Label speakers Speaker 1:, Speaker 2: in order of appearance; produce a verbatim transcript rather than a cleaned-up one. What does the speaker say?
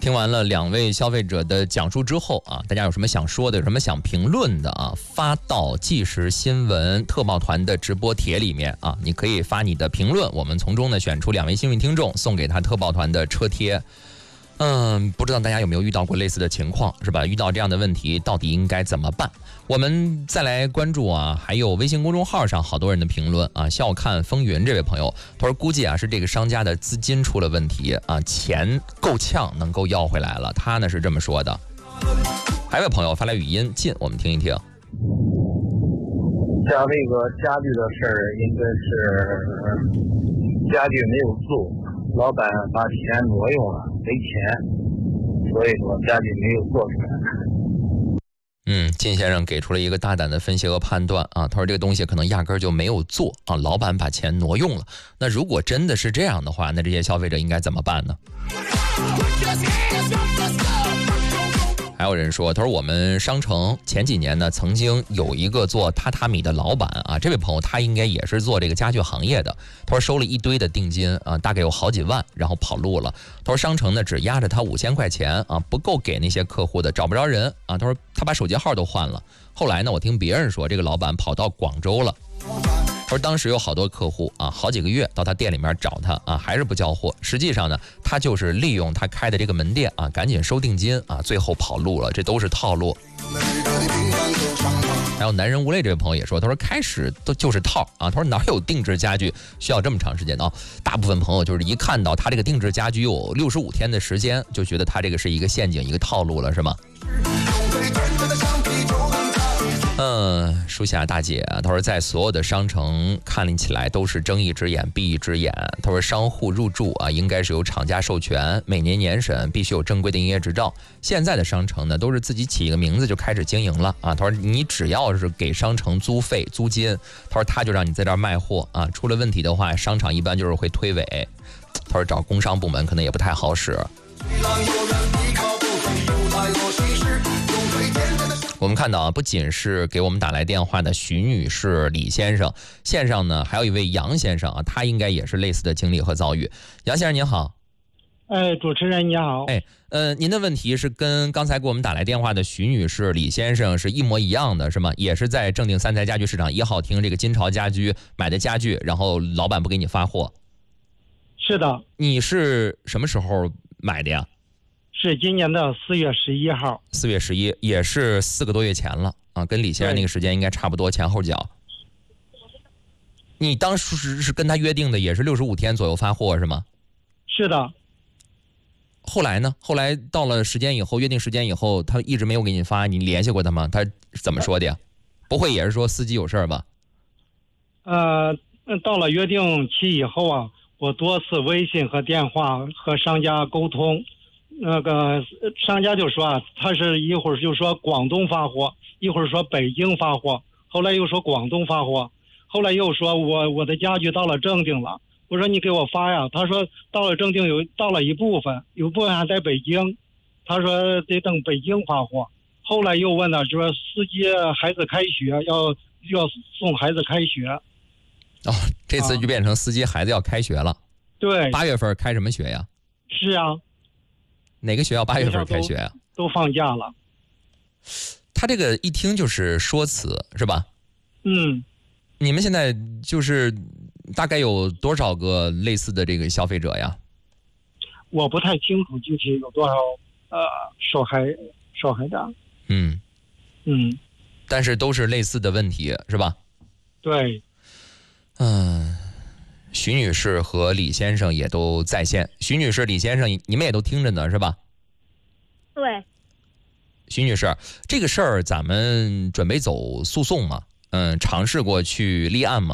Speaker 1: 听完了两位消费者的讲述之后啊，大家有什么想说的，有什么想评论的啊，发到即时新闻特报团的直播帖里面啊，你可以发你的评论，我们从中呢选出两位幸运听众，送给他特报团的车贴。嗯，不知道大家有没有遇到过类似的情况，是吧？遇到这样的问题，到底应该怎么办？我们再来关注啊，还有微信公众号上好多人的评论啊。笑看风云这位朋友，他说估计啊是这个商家的资金出了问题啊，钱够呛能够要回来了，他呢是这么说的。还有位朋友发来语音进，我们听一听。
Speaker 2: 像那个家具的事儿，应该是家具没有做，老板把钱挪用了，没钱，所以说家具没有做出来。
Speaker 1: 嗯，靳先生给出了一个大胆的分析和判断啊，他说这个东西可能压根儿就没有做啊，老板把钱挪用了。那如果真的是这样的话，那这些消费者应该怎么办呢？还有人说，他说我们商城前几年呢，曾经有一个做榻榻米的老板啊，这位朋友他应该也是做这个家具行业的，他说收了一堆的定金啊，大概有好几万，然后跑路了。他说商城呢只压着他五千块钱啊，不够给那些客户的，找不着人啊。他说他把手机号都换了，后来呢，我听别人说这个老板跑到广州了。他说当时有好多客户啊，好几个月到他店里面找他啊，还是不交货。实际上呢，他就是利用他开的这个门店啊，赶紧收定金啊，最后跑路了，这都是套路。还有男人无泪这位朋友也说，他说开始都就是套啊，他说哪有定制家具需要这么长时间的啊？大部分朋友就是一看到他这个定制家居有六十五天的时间，就觉得他这个是一个陷阱，一个套路了，是吗？嗯，舒霞大姐啊，她说在所有的商城看起来都是睁一只眼闭一只眼。她说商户入驻啊，应该是由厂家授权，每年年审，必须有正规的营业执照。现在的商城呢，都是自己起一个名字就开始经营了啊。她说你只要是给商城租费租金，她说他就让你在这儿卖货啊，出了问题的话，商场一般就是会推诿。她说找工商部门可能也不太好使。我们看到啊，不仅是给我们打来电话的徐女士、李先生，线上呢还有一位杨先生啊，他应该也是类似的经历和遭遇。杨先生您好。
Speaker 3: 哎，主持人你好。
Speaker 1: 哎，呃，您的问题是跟刚才给我们打来电话的徐女士、李先生是一模一样的，是吗？也是在正定三才家具市场一号厅这个金朝家居买的家具，然后老板不给你发货。
Speaker 3: 是的。
Speaker 1: 你是什么时候买的呀？
Speaker 3: 是今年的四月十一号。
Speaker 1: 四月十一，也是四个多月前了啊，跟李先生那个时间应该差不多，前后脚。你当时是跟他约定的，也是六十五天左右发货是吗？
Speaker 3: 是的。
Speaker 1: 后来呢？后来到了时间以后，约定时间以后，他一直没有给你发，你联系过他吗？他怎么说的呀？不会也是说司机有事吧？
Speaker 3: 呃，到了约定期以后啊，我多次微信和电话和商家沟通。那个商家就说啊，他是一会儿就说广东发货，一会儿说北京发货，后来又说广东发货，后来又说我我的家具到了正定了。我说你给我发呀，他说到了正定有到了一部分，有部分还在北京，他说得等北京发货。后来又问了，说司机孩子开学要要送孩子开学。
Speaker 1: 哦，这次就变成司机孩子要开学了。
Speaker 3: 对。
Speaker 1: 八月份开什么学呀？
Speaker 3: 是啊。
Speaker 1: 哪个学校八月份开学呀？
Speaker 3: 都放假了。
Speaker 1: 他这个一听就是说辞，是吧？
Speaker 3: 嗯。
Speaker 1: 你们现在就是大概有多少个类似的这个消费者呀？
Speaker 3: 我不太清楚具体有多少呃受害受害者。
Speaker 1: 嗯
Speaker 3: 嗯。
Speaker 1: 但是都是类似的问题，是吧？
Speaker 3: 对。
Speaker 1: 嗯。徐女士和李先生也都在线。徐女士、李先生，你们也都听着呢，是吧？
Speaker 4: 对。
Speaker 1: 徐女士，这个事儿咱们准备走诉讼吗？嗯，尝试过去立案吗？